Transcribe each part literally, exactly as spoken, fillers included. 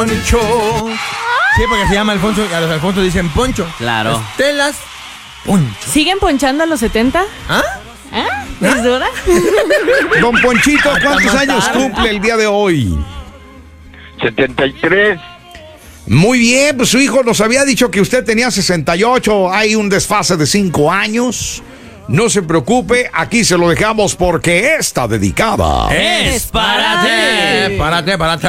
Poncho. Sí, porque se llama Alfonso y a los Alfonso dicen Poncho. Claro. Estelas, Poncho. ¿Siguen ponchando a los setenta? ¿Ah? ¿Ah? ¿Es dura? Don Ponchito, ¿cuántos Hasta años matar. cumple el día de hoy? setenta y tres. Muy bien, pues su hijo nos había dicho que usted tenía sesenta y ocho, hay un desfase de cinco años. No se preocupe, aquí se lo dejamos porque está dedicada. Es para ti. Eh, Párate, párate.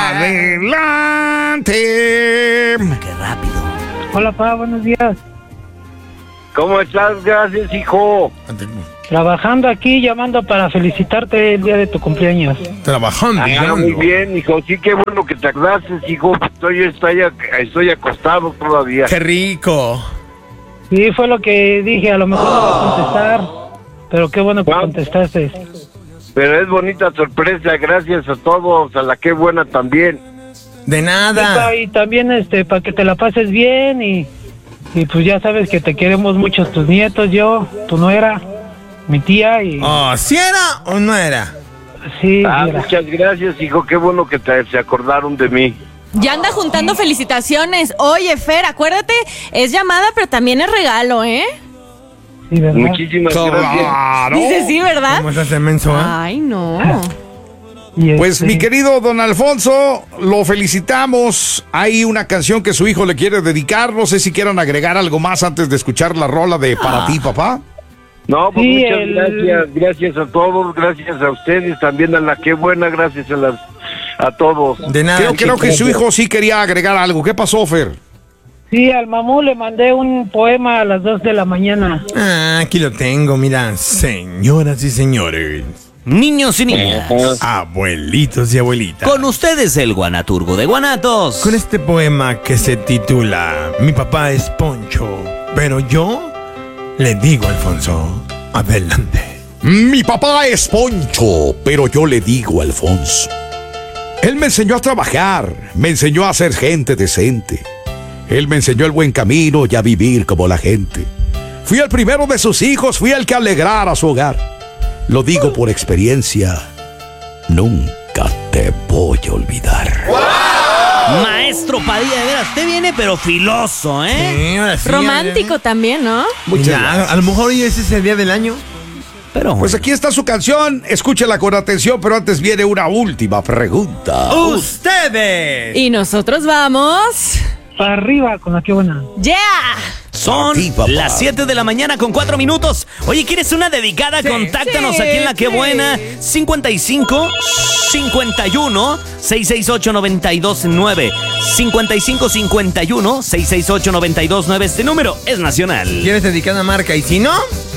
Adelante. Qué rápido. Hola, pa, buenos días. ¿Cómo estás? Gracias, hijo. Trabajando aquí, llamando para felicitarte el día de tu cumpleaños. Trabajando. Ah, llegando. muy bien, hijo. Sí, qué bueno que te acordaste, hijo. Estoy, estoy, estoy acostado todavía. Qué rico. Sí, fue lo que dije, a lo mejor no va a contestar, pero qué bueno que Ah. contestaste. Pero es bonita sorpresa, gracias a todos, a la qué buena también. De Y, nada. pa, y también este para que te la pases bien y, y pues ya sabes que te queremos mucho tus nietos, yo, tu nuera, mi tía y Oh, ¿sí era o no era? sí, Ah, mira. muchas gracias, hijo. Qué bueno que te, se acordaron de mí. Ya anda juntando felicitaciones. Oye, Fer, acuérdate, es llamada, pero también es regalo, ¿eh? Sí, ¿verdad? Muchísimas gracias. Claro. Dice sí, ¿verdad? ¿Cómo estás inmenso, eh? Ay, no. Y, Pues este, mi querido don Alfonso, lo felicitamos. Hay una canción que su hijo le quiere dedicar. No sé si quieran agregar algo más antes de escuchar la rola de Para ti, papá. No, pues Sí, muchas el- gracias. Gracias a todos, gracias a ustedes, también a la qué buena, gracias a las a todos. De nada. Creo, creo que su hijo sí quería agregar algo. ¿Qué pasó, Fer? Sí, al mamú le mandé un poema a las dos de la mañana. Ah, aquí lo tengo, mira. Señoras y señores. Niños y niñas. Abuelitos y abuelitas. Con ustedes el Guanaturgo de Guanatos. Con este poema que se titula Mi papá es Poncho, pero yo le digo, Alfonso, adelante. Mi papá es Poncho, pero yo le digo Alfonso. Él me enseñó a trabajar, me enseñó a ser gente decente. Él me enseñó el buen camino y a vivir como la gente. Fui el primero de sus hijos, fui el que alegrara su hogar. Lo digo por experiencia, nunca te voy a olvidar. Maestro Padilla, de veras, te viene pero filoso, ¿eh? Sí, ahora sí, Romántico también, ¿no? Muchas Ya, gracias. a lo mejor hoy ese es el día del año. Pero Pues aquí está su canción, escúchela con atención, pero antes viene una última pregunta. ¡Ustedes! Y nosotros vamos. Para arriba con la que buena. ¡Yeah! son A ti, papá. las siete de la mañana con cuatro minutos. Oye, ¿quieres una dedicada? Sí, Contáctanos sí, aquí en La Que sí. Buena. cincuenta y cinco, cincuenta y uno, seiscientos sesenta y ocho, noventa y dos nueve. cincuenta y cinco, cincuenta y uno, seiscientos sesenta y ocho, noventa y dos nueve. Este número es nacional. ¿Quieres dedicada marca? Y si no,